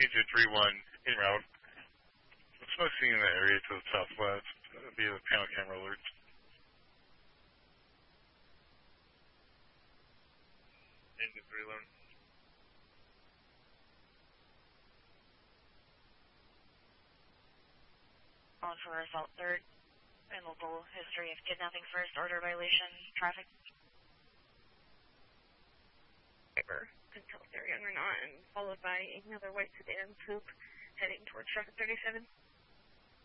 AJ31 en route. Smoke scene in the area to the southwest via the panel camera alerts. Engine 311. On for assault third and local history of kidnapping first, order violation, traffic. Paper, until if they're young or not, and followed by another white sedan coupe heading towards traffic 37.